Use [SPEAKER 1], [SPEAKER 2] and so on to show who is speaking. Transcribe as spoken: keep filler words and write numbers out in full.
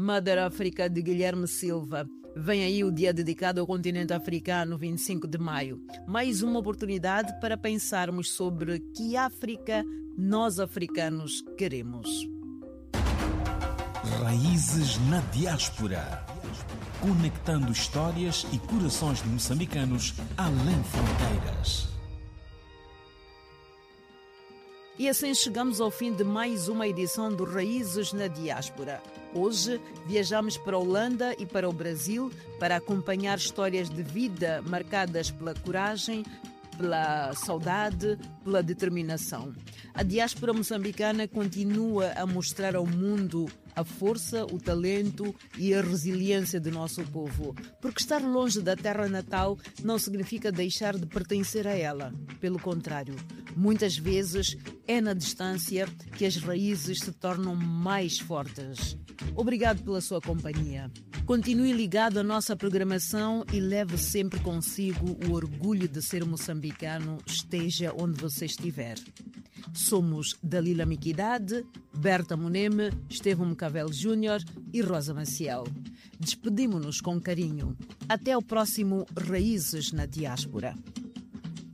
[SPEAKER 1] Mother África, de Guilherme Silva. Vem aí o dia dedicado ao continente africano, vinte e cinco de maio. Mais uma oportunidade para pensarmos sobre que África nós africanos queremos.
[SPEAKER 2] Raízes na diáspora. Conectando histórias e corações de moçambicanos além fronteiras.
[SPEAKER 1] E assim chegamos ao fim de mais uma edição do Raízes na Diáspora. Hoje viajamos para a Holanda e para o Brasil para acompanhar histórias de vida marcadas pela coragem, pela saudade, pela determinação. A diáspora moçambicana continua a mostrar ao mundo a força, o talento e a resiliência do nosso povo. Porque estar longe da terra natal não significa deixar de pertencer a ela. Pelo contrário, muitas vezes é na distância que as raízes se tornam mais fortes. Obrigado pela sua companhia. Continue ligado à nossa programação e leve sempre consigo o orgulho de ser moçambicano, esteja onde você estiver. Somos Dalila Miquidade, Berta Moneme, Estevão Mcavel Júnior e Rosa Maciel. Despedimos-nos com carinho. Até ao próximo Raízes na Diáspora.